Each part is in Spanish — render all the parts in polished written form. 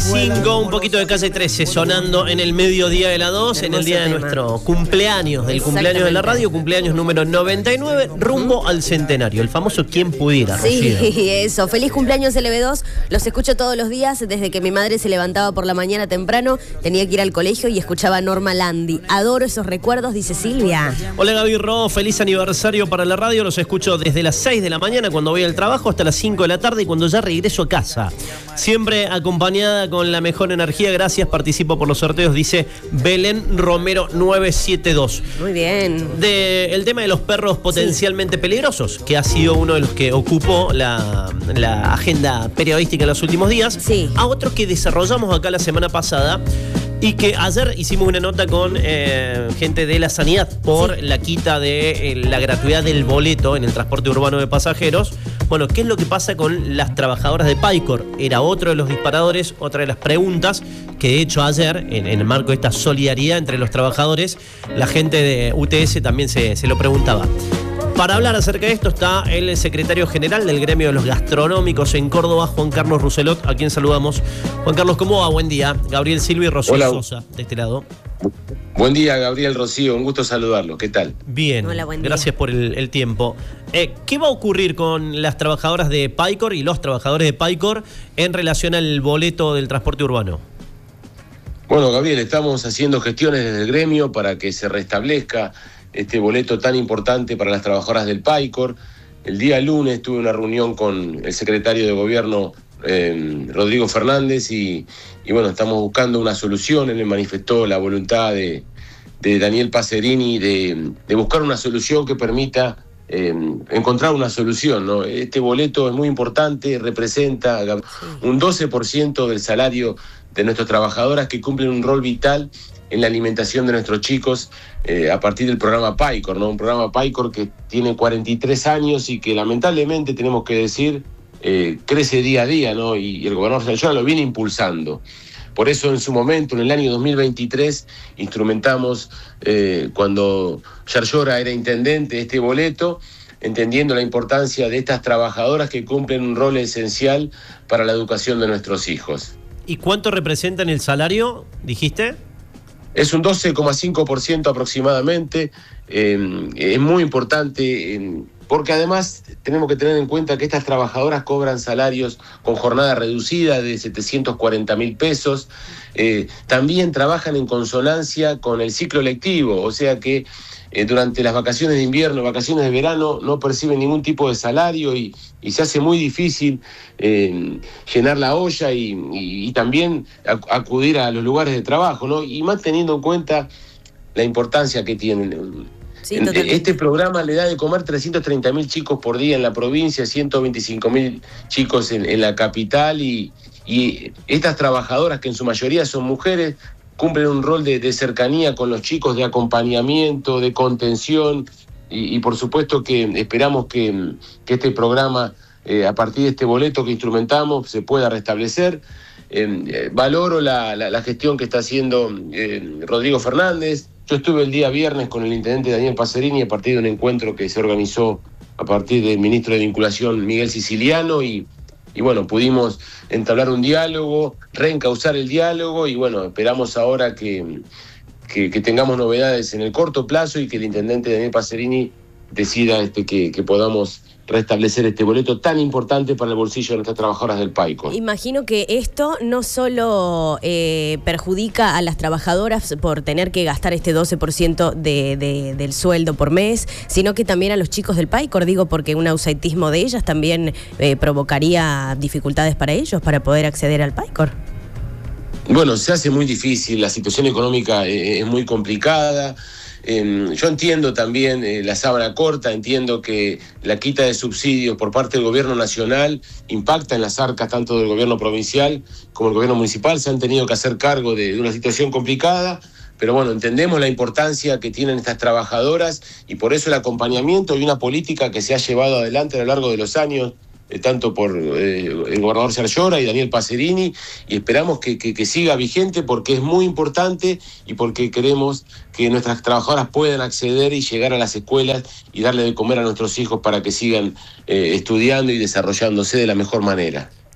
5, un poquito de Calle 13 sonando en el mediodía de la 2, en el día de nuestro cumpleaños, del cumpleaños de la radio, cumpleaños número 99, rumbo al centenario, el famoso Quien Pudiera. Sí, Rocío. eso. Feliz cumpleaños LB2. Los escucho todos los días desde que mi madre se levantaba por la mañana temprano, tenía que ir al colegio y escuchaba Norma Landi. Adoro esos recuerdos, dice Silvia. Hola Gaby Ro, feliz aniversario para la radio. Los escucho desde las 6 de la mañana cuando voy al trabajo hasta las 5 de la tarde y cuando ya regreso a casa. Siempre acompañada con la mejor energía. Gracias, participo por los sorteos, dice Belén Romero 972. Muy bien. El tema de los perros potencialmente peligrosos, que ha sido uno de los que ocupó la agenda periodística en los últimos días. Sí. A otro que desarrollamos acá la semana pasada y que ayer hicimos una nota con gente de la sanidad por la quita de la gratuidad del boleto en el transporte urbano de pasajeros. Bueno, ¿qué es lo que pasa con las trabajadoras de Paycor? Era otro de los disparadores, otra de las preguntas que de hecho ayer, en el marco de esta solidaridad entre los trabajadores, la gente de UTS también se lo preguntaba. Para hablar acerca de esto está el secretario general del gremio de los gastronómicos en Córdoba, Juan Carlos Rousselot, a quien saludamos. Juan Carlos, ¿cómo va? Buen día. Gabriel Silva y Rocío Sosa, de este lado. Buen día, Gabriel, Rocío, un gusto saludarlo. ¿Qué tal? Bien, hola, buen día. Gracias por el tiempo. ¿Qué va a ocurrir con las trabajadoras de Paycor y los trabajadores de Paycor en relación al boleto del transporte urbano? Bueno, Gabriel, estamos haciendo gestiones desde el gremio para que se restablezca este boleto tan importante para las trabajadoras del Paycor. El día lunes tuve una reunión con el secretario de Gobierno, Rodrigo Fernández, y bueno, estamos buscando una solución. Él me manifestó la voluntad de Daniel Pacerini de buscar una solución que permita encontrar una solución, ¿no? Este boleto es muy importante, representa un 12% del salario de nuestras trabajadoras que cumplen un rol vital en la alimentación de nuestros chicos a partir del programa Paycor, ¿no? Un programa Paycor que tiene 43 años y que lamentablemente tenemos que decir crece día a día, ¿no? Y el gobernador Yarlora lo viene impulsando. Por eso en su momento, en el año 2023, instrumentamos, cuando Yarlora era intendente, este boleto, entendiendo la importancia de estas trabajadoras que cumplen un rol esencial para la educación de nuestros hijos. ¿Y cuánto representa en el salario, dijiste? Es un 12,5% aproximadamente. Es muy importante porque además tenemos que tener en cuenta que estas trabajadoras cobran salarios con jornada reducida de 740.000 pesos. También trabajan en consonancia con el ciclo lectivo, o sea que durante las vacaciones de invierno, vacaciones de verano, no perciben ningún tipo de salario y se hace muy difícil llenar la olla y también acudir a los lugares de trabajo, ¿no? Y más teniendo en cuenta la importancia que tienen. Sí, este programa le da de comer 330.000 chicos por día en la provincia, 125.000 chicos en la capital y estas trabajadoras, que en su mayoría son mujeres, cumplen un rol de cercanía con los chicos, de acompañamiento, de contención y por supuesto que esperamos que este programa, a partir de este boleto que instrumentamos, se pueda restablecer. Valoro la gestión que está haciendo Rodrigo Fernández. Yo estuve el día viernes con el intendente Daniel Pacerini a partir de un encuentro que se organizó a partir del ministro de Vinculación Miguel Siciliano y bueno, pudimos entablar un diálogo, reencauzar el diálogo y bueno, esperamos ahora que tengamos novedades en el corto plazo y que el intendente Daniel Pacerini decida que podamos restablecer este boleto tan importante para el bolsillo de nuestras trabajadoras del Paycor. Imagino que esto no solo perjudica a las trabajadoras por tener que gastar este 12% del sueldo por mes, sino que también a los chicos del Paycor, digo, porque un ausentismo de ellas también provocaría dificultades para ellos para poder acceder al Paycor. Bueno, se hace muy difícil, la situación económica es muy complicada. Yo entiendo también la sábana corta, entiendo que la quita de subsidios por parte del gobierno nacional impacta en las arcas tanto del gobierno provincial como del gobierno municipal. Se han tenido que hacer cargo de una situación complicada, pero bueno, entendemos la importancia que tienen estas trabajadoras y por eso el acompañamiento y una política que se ha llevado adelante a lo largo de los años, tanto por el gobernador Yarlora y Daniel Pacerini, y esperamos que siga vigente porque es muy importante y porque queremos que nuestras trabajadoras puedan acceder y llegar a las escuelas y darle de comer a nuestros hijos para que sigan estudiando y desarrollándose de la mejor manera.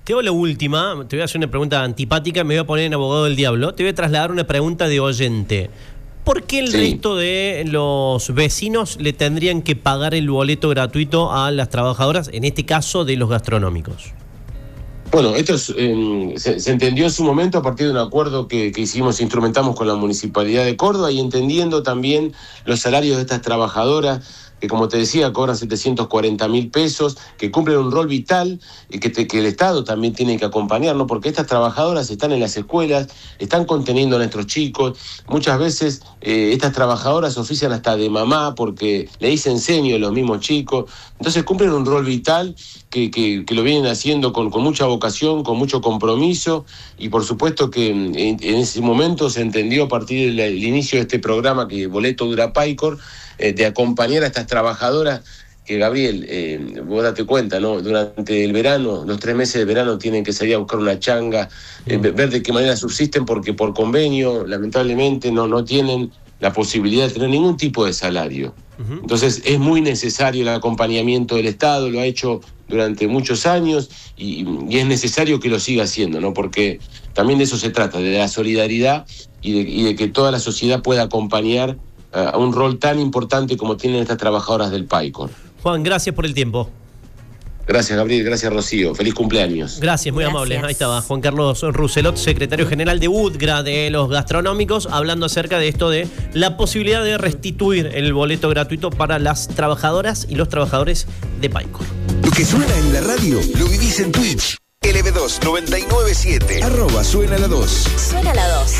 Te hago la última, te voy a hacer una pregunta antipática, me voy a poner en abogado del diablo. Te voy a trasladar una pregunta de oyente. ¿Por qué el resto de los vecinos le tendrían que pagar el boleto gratuito a las trabajadoras, en este caso de los gastronómicos? Bueno, esto se entendió en su momento a partir de un acuerdo que instrumentamos con la Municipalidad de Córdoba y entendiendo también los salarios de estas trabajadoras que, como te decía, cobran 740.000 pesos, que cumplen un rol vital y que el Estado también tiene que acompañarnos, porque estas trabajadoras están en las escuelas, están conteniendo a nuestros chicos. Muchas veces estas trabajadoras ofician hasta de mamá porque le dicen seño a los mismos chicos. Entonces cumplen un rol vital que lo vienen haciendo con mucha vocación, con mucho compromiso, y por supuesto que en ese momento se entendió a partir del inicio de este programa que Boleto Dura Paicor, de acompañar a estas trabajadoras que, Gabriel, vos date cuenta, ¿no? Durante el verano, los 3 meses de verano tienen que salir a buscar una changa, ver de qué manera subsisten, porque por convenio, lamentablemente, no tienen la posibilidad de tener ningún tipo de salario. Entonces es muy necesario el acompañamiento del Estado, lo ha hecho durante muchos años y es necesario que lo siga haciendo, ¿no? Porque también de eso se trata, de la solidaridad y de que toda la sociedad pueda acompañar a un rol tan importante como tienen estas trabajadoras del Paicor. Juan, gracias por el tiempo. Gracias, Gabriel, gracias, Rocío. Feliz cumpleaños. Gracias, muy amable. Ahí estaba Juan Carlos Rousselot, secretario general de UDGRA de los gastronómicos, hablando acerca de esto de la posibilidad de restituir el boleto gratuito para las trabajadoras y los trabajadores de Paicor. Lo que suena en la radio, lo vivís en Twitch. LB2 997 @suena la 2. Suena la 2.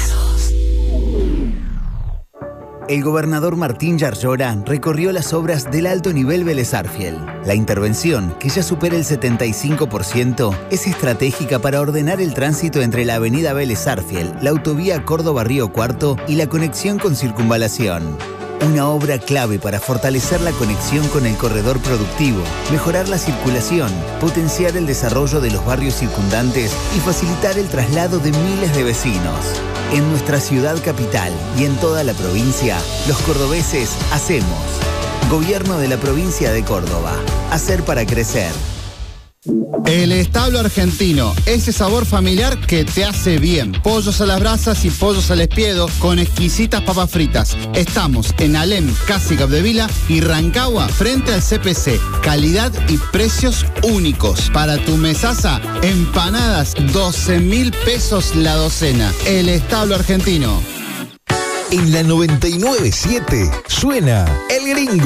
El gobernador Martín Yarlora recorrió las obras del alto nivel Vélez Sarsfield. La intervención, que ya supera el 75%, es estratégica para ordenar el tránsito entre la avenida Vélez Sarsfield, la autovía Córdoba-Río Cuarto y la conexión con Circunvalación. Una obra clave para fortalecer la conexión con el corredor productivo, mejorar la circulación, potenciar el desarrollo de los barrios circundantes y facilitar el traslado de miles de vecinos. En nuestra ciudad capital y en toda la provincia, los cordobeses hacemos. Gobierno de la provincia de Córdoba. Hacer para crecer. El Establo Argentino, ese sabor familiar que te hace bien. Pollos a las brasas y pollos al espiedo con exquisitas papas fritas. Estamos en Alem, casi Capdevila y Rancagua, frente al CPC. Calidad y precios únicos. Para tu mesaza, empanadas, 12.000 pesos la docena. El Establo Argentino. En la 99.7 suena El Gringo.